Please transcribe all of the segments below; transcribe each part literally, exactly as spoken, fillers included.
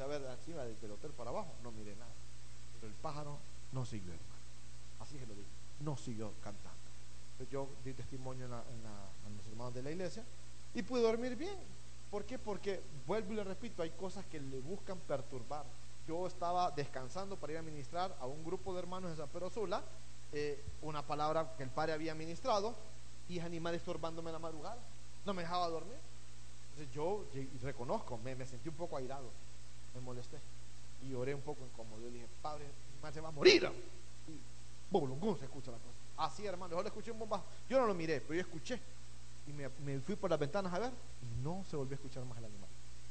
a ver encima del, del hotel para abajo, no miré nada. Pero el pájaro no siguió, hermano. Así se lo digo, no siguió cantando. Entonces yo di testimonio en, la, en, la, en los hermanos de la iglesia y pude dormir bien. ¿Por qué? Porque, vuelvo y le repito, hay cosas que le buscan perturbar. Yo estaba descansando para ir a ministrar a un grupo de hermanos de San Pedro Sula, eh, una palabra que el padre había ministrado, y es animal estorbándome en la madrugada, no me dejaba dormir. Entonces yo reconozco, me, me sentí un poco airado, me molesté y oré un poco incómodo. Yo le dije, padre, mi madre se va a morir. Y boom, se escucha la cosa. Así, hermano, yo le escuché un bombazo. Yo no lo miré, pero yo escuché. Y me, me fui por las ventanas a ver, y no se volvió a escuchar más el animal.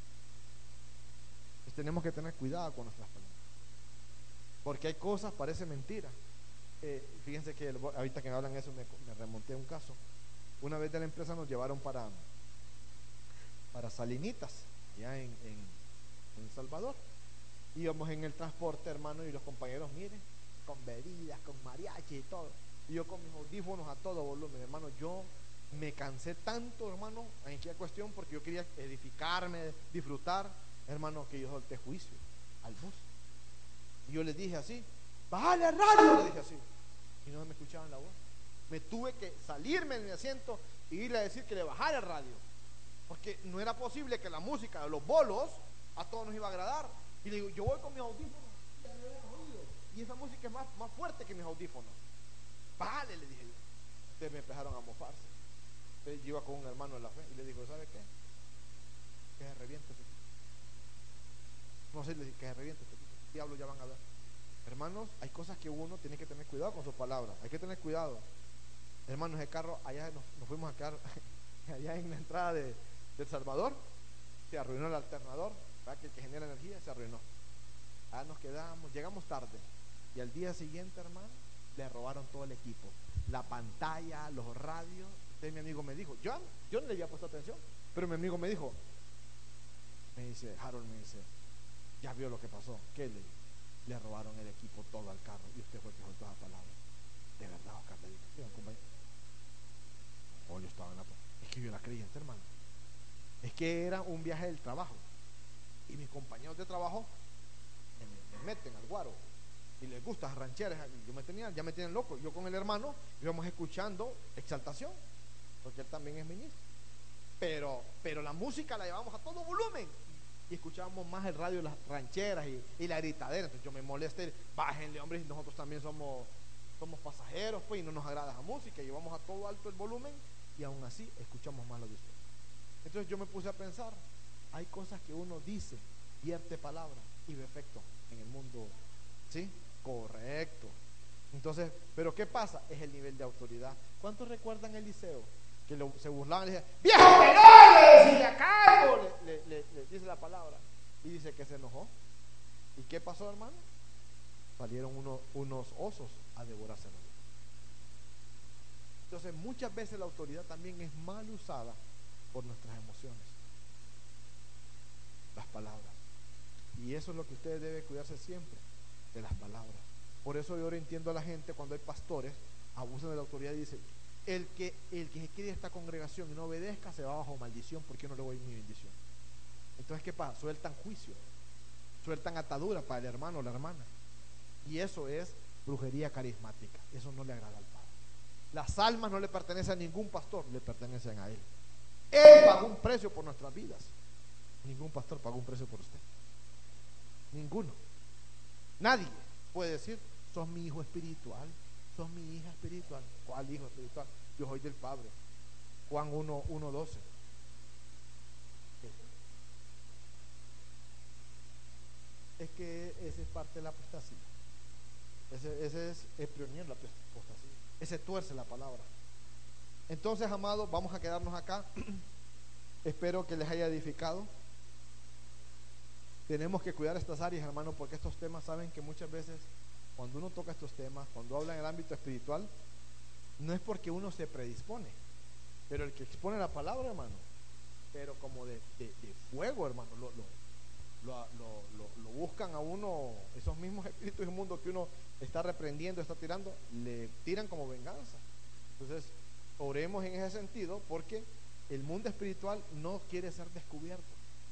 Entonces tenemos que tener cuidado con nuestras palabras, porque hay cosas, parece mentira. Eh, fíjense que ahorita que me hablan eso, me, me remonté a un caso. Una vez de la empresa nos llevaron para para Salinitas, allá en, en, en Salvador. Íbamos en el transporte, hermano, y los compañeros, miren, con bebidas, con mariachi y todo. Y yo con mis audífonos a todo volumen, hermano. Yo me cansé tanto, hermano, en aquella cuestión, porque yo quería edificarme, disfrutar, hermano, que yo solté juicio al bus. Y yo les dije así, bájale al radio, le dije así. Y no me escuchaban la voz. Me tuve que salirme de mi asiento y irle a decir que le bajara el radio, porque no era posible que la música de los bolos a todos nos iba a agradar. Y le digo, yo voy con mis audífonos y esa música es más, más fuerte que mis audífonos. Vale, le dije yo. Entonces me empezaron a mofarse. Entonces yo iba con un hermano de la fe y le digo, ¿sabe qué? Que se reviente ese tipo. No sé, le dije, que se reviente ese tipo. Diablo, ya van a ver. Hermanos, hay cosas que uno tiene que tener cuidado con sus palabras. Hay que tener cuidado. Hermanos, el carro, allá nos, nos fuimos a quedar allá en la entrada de, de El Salvador. Se arruinó el alternador, ¿verdad? Que el que genera energía se arruinó. Allá nos quedamos, llegamos tarde. Y al día siguiente, hermano, le robaron todo el equipo, la pantalla, los radios. Entonces mi amigo me dijo, yo, yo no le había puesto atención, pero mi amigo me dijo, me dice, Harold, me dice, ya vio lo que pasó. ¿Qué le? Le robaron el equipo todo al carro y usted fue el que soltó esa palabra. De verdad, Oscar, le digo, compañero. Oh, yo estaba en la... Es que yo era creyente, hermano. Es que era un viaje del trabajo y mis compañeros de trabajo me, me meten al guaro y les gusta las rancheras. Yo me tenía, ya me tienen loco. Yo con el hermano íbamos escuchando exaltación, porque él también es ministro, pero, pero la música la llevamos a todo volumen y escuchábamos más el radio de las rancheras y, y la gritadera. Entonces yo me molesté, bájenle, hombre, y nosotros también somos somos pasajeros, pues, y no nos agrada la música, y llevamos a todo alto el volumen y aún así escuchamos más lo de usted. Entonces yo me puse a pensar, hay cosas que uno dice, vierte palabra y ve efecto en el mundo. ¿Sí? Correcto. Entonces, pero ¿qué pasa? Es el nivel de autoridad. ¿Cuántos recuerdan Eliseo? Que lo, se burlaban y le decían, ¡viejo pelón! Le decía, cargo, le, le, le, le dice la palabra. Y dice que se enojó. ¿Y qué pasó, hermano? Salieron uno, unos osos a devorárselo. Entonces, muchas veces la autoridad también es mal usada por nuestras emociones, las palabras. Y eso es lo que usted debe cuidarse siempre, de las palabras. Por eso yo ahora entiendo a la gente cuando hay pastores abusan de la autoridad y dicen, el que, el que se quede esta congregación y no obedezca se va bajo maldición, porque yo no le voy a mi bendición. Entonces, ¿qué pasa? Sueltan juicio, sueltan atadura para el hermano o la hermana, y eso es brujería carismática. Eso no le agrada al Padre. Las almas no le pertenecen a ningún pastor, le pertenecen a Él. Él pagó un precio por nuestras vidas. Ningún pastor pagó un precio por usted. Ninguno. Nadie puede decir, sos mi hijo espiritual, sos mi hija espiritual. ¿Cuál hijo espiritual? Yo soy del Padre. Juan uno, doce. Es que esa es parte de la apostasía. Ese, ese es el pionero de la apostasía. Ese tuerce la palabra. Entonces, amados, vamos a quedarnos acá. Espero que les haya edificado. Tenemos que cuidar estas áreas, hermano, porque estos temas, saben que muchas veces cuando uno toca estos temas, cuando habla en el ámbito espiritual, no es porque uno se predispone, pero el que expone la palabra, hermano, pero como de, de, de fuego, hermano, lo, lo, lo, lo, lo, lo buscan a uno, esos mismos espíritus inmundos que uno está reprendiendo, está tirando, le tiran como venganza. Entonces, oremos en ese sentido, porque el mundo espiritual no quiere ser descubierto.